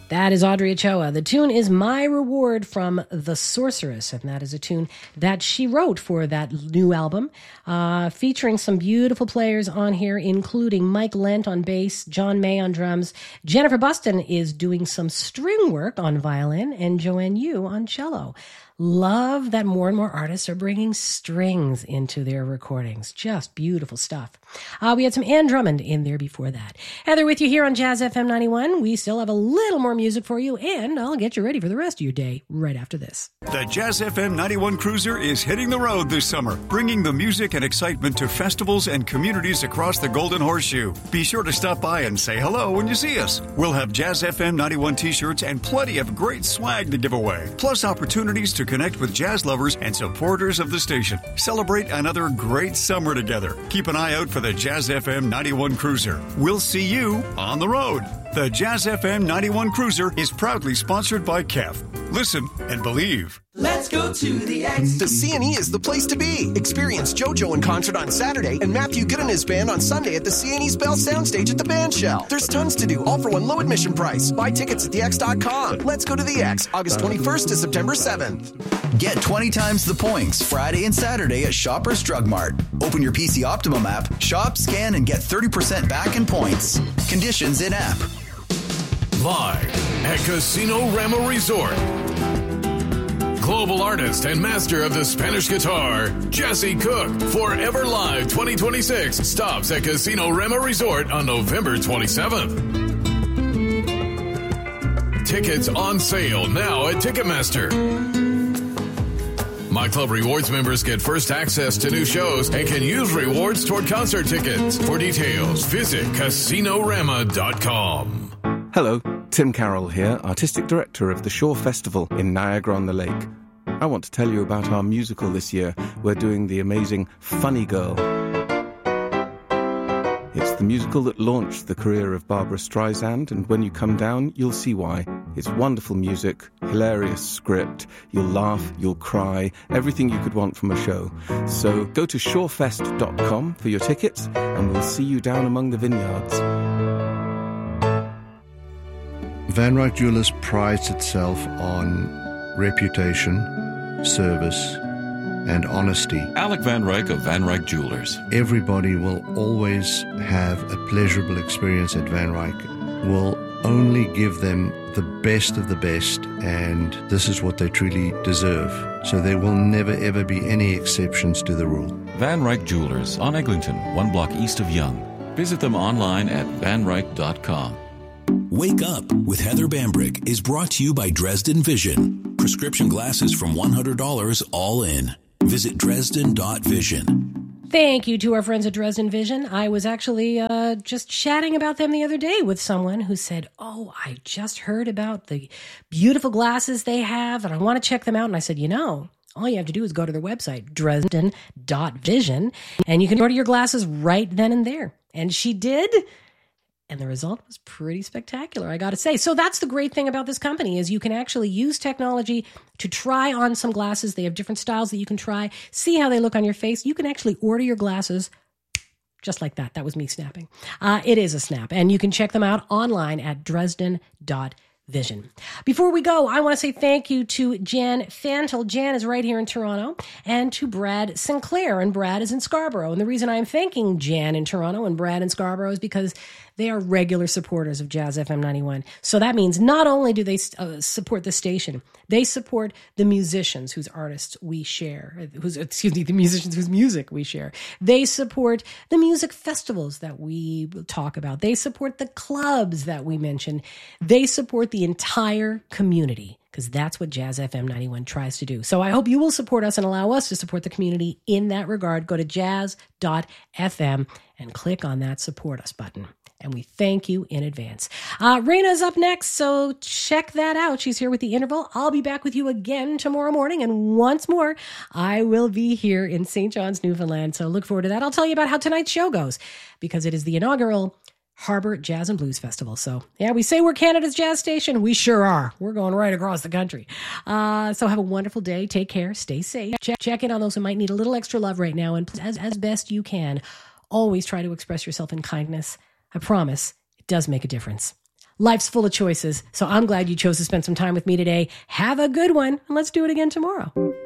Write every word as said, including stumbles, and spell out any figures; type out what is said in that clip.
That is Audrey Ochoa. The tune is My Reward from The Sorceress, and that is a tune that she wrote for that new album, uh, featuring some beautiful players on here, including Mike Lent on bass, John May on drums, Jennifer Buston is doing some string work on violin, and Joanne Yu on cello. Love that more and more artists are bringing strings into their recordings. Just beautiful stuff. Uh, we had some Ann Drummond in there before that. Heather with you here on Jazz F M ninety-one. We still have a little more music for you, and I'll get you ready for the rest of your day right after this. The Jazz F M ninety-one Cruiser is hitting the road this summer, bringing the music and excitement to festivals and communities across the Golden Horseshoe. Be sure to stop by and say hello when you see us. We'll have Jazz F M ninety-one t-shirts and plenty of great swag to give away, plus opportunities to connect with jazz lovers and supporters of the station. Celebrate another great summer together. Keep an eye out for the Jazz F M ninety-one Cruiser. We'll see you on the road. The Jazz F M ninety-one Cruiser is proudly sponsored by K E F. Listen and believe. Let's go to the X. The C and E is the place to be. Experience JoJo in concert on Saturday and Matthew Good and his band on Sunday at the C and E's Bell Soundstage at the Band Shell. There's tons to do, all for one low admission price. Buy tickets at the x dot com. Let's go to the X, August twenty-first to September seventh. Get twenty times the points Friday and Saturday at Shoppers Drug Mart. Open your P C Optimum app, shop, scan, and get thirty percent back in points. Conditions in app. Live at Casino Rama Resort. Global artist and master of the Spanish guitar, Jesse Cook, Forever Live twenty twenty-six stops at Casino Rama Resort on November twenty-seventh. Tickets on sale now at Ticketmaster. My Club Rewards members get first access to new shows and can use rewards toward concert tickets. For details, visit casino rama dot com. Hello, Tim Carroll here, Artistic Director of the Shore Festival in Niagara-on-the-Lake. I want to tell you about our musical this year. We're doing the amazing Funny Girl. It's the musical that launched the career of Barbara Streisand, and when you come down, you'll see why. It's wonderful music, hilarious script, you'll laugh, you'll cry, everything you could want from a show. So go to shorefest dot com for your tickets, and we'll see you down among the vineyards. Van Ryck Jewelers prides itself on reputation, service, and honesty. Alec Van Ryck of Van Ryck Jewelers. Everybody will always have a pleasurable experience at Van Ryck. We'll only give them the best of the best, and this is what they truly deserve. So there will never ever be any exceptions to the rule. Van Ryck Jewelers on Eglinton, one block east of Yonge. Visit them online at van ryck dot com. Wake Up with Heather Bambrick is brought to you by Dresden Vision. Prescription glasses from one hundred dollars all in. Visit dresden dot vision. Thank you to our friends at Dresden Vision. I was actually uh, just chatting about them the other day with someone who said, oh, I just heard about the beautiful glasses they have, and I want to check them out. And I said, you know, all you have to do is go to their website, dresden dot vision, and you can order your glasses right then and there. And she did. And the result was pretty spectacular, I got to say. So that's the great thing about this company is you can actually use technology to try on some glasses. They have different styles that you can try, see how they look on your face. You can actually order your glasses just like that. That was me snapping. Uh, it is a snap. And you can check them out online at dresden dot vision. Before we go, I want to say thank you to Jan Fantel. Jan is right here in Toronto, and to Brad Sinclair, and Brad is in Scarborough. And the reason I'm thanking Jan in Toronto and Brad in Scarborough is because they are regular supporters of Jazz F M ninety-one. So that means not only do they uh, support the station, they support the musicians whose artists we share, whose, excuse me, the musicians whose music we share. They support the music festivals that we talk about. They support the clubs that we mention. They support the entire community, because that's what Jazz F M ninety-one tries to do. So I hope you will support us and allow us to support the community in that regard. Go to jazz dot f m and click on that support us button. And we thank you in advance. Uh, Raina's up next, so check that out. She's here with The Interval. I'll be back with you again tomorrow morning. And once more, I will be here in Saint John's, Newfoundland. So look forward to that. I'll tell you about how tonight's show goes, because it is the inaugural Harbor Jazz and Blues Festival. So yeah, we say we're Canada's jazz station. We sure are. We're going right across the country. Uh, so have a wonderful day. Take care. Stay safe. Check, check in on those who might need a little extra love right now. And as, as best you can, always try to express yourself in kindness. I promise it does make a difference. Life's full of choices, so I'm glad you chose to spend some time with me today. Have a good one, and let's do it again tomorrow.